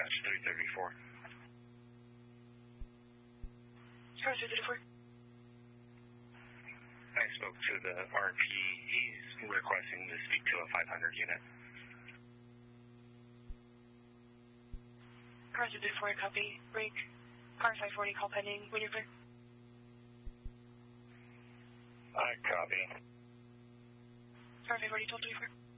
dispatch 334. Car 334. I spoke to the RP. He's requesting to speak to a 500 unit. Car 334, copy. Break. Car 540, call pending. When you're clear. I copy. Car 540, toll 34.